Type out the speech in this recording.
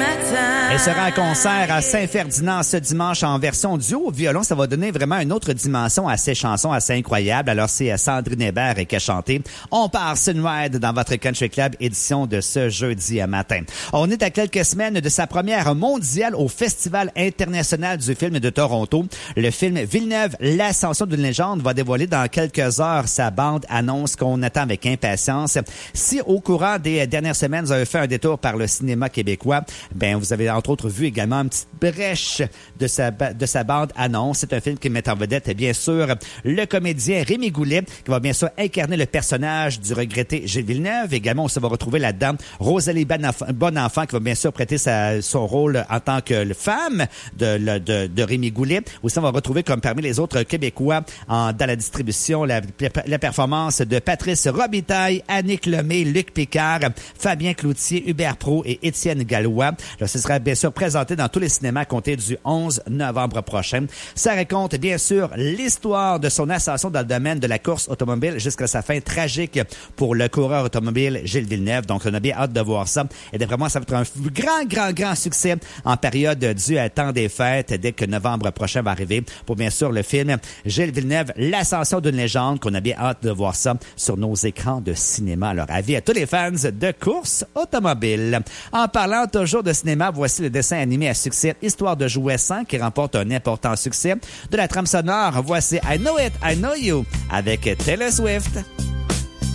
Elle sera en concert à Saint-Ferdinand ce dimanche en version duo au violon. Ça va donner vraiment une autre dimension à ces chansons assez incroyables. Alors, c'est Sandrine Hébert qui a chanté. On part Sunride dans votre Country Club édition de ce jeudi matin. On est à quelques semaines de sa première mondiale au Festival international du film de Toronto. Le film Villeneuve, l'ascension d'une légende va dévoiler dans quelques heures sa bande-annonce qu'on attend avec impatience. Si au courant des dernières semaines, vous avez fait un détour par le cinéma québécois, ben vous avez entre autres vu également une petite brèche de sa bande-annonce. C'est un film qui met en vedette, bien sûr, le comédien Rémi Goulet, qui va bien sûr incarner le personnage du regretté Gilles Villeneuve. Également, on se va retrouver là-dedans Rosalie Bonenfant, qui va bien sûr prêter son rôle en tant que femme de Rémi Goulet. Aussi, on va retrouver comme parmi les autres Québécois dans la distribution la performance de Patrice Robitaille, Annick Lemay, Luc Picard, Fabien Cloutier, Hubert Pro et Étienne Gallois. Là, ce sera bien sûr présenté dans tous les cinémas à compter du 11 novembre prochain. Ça raconte bien sûr l'histoire de son ascension dans le domaine de la course automobile jusqu'à sa fin tragique pour le coureur automobile Gilles Villeneuve. Donc, on a bien hâte de voir ça. Et vraiment, ça va être un grand succès en période du temps des fêtes dès que novembre prochain va arriver pour bien sûr le film Gilles Villeneuve, l'ascension d'une légende, qu'on a bien hâte de voir ça sur nos écrans de cinéma. Alors, avis à tous les fans de course automobile. En parlant toujours de cinéma, voici le dessin animé à succès Histoire de jouets 100 qui remporte un important succès. De la trame sonore, voici I Know It, I Know You avec Taylor Swift.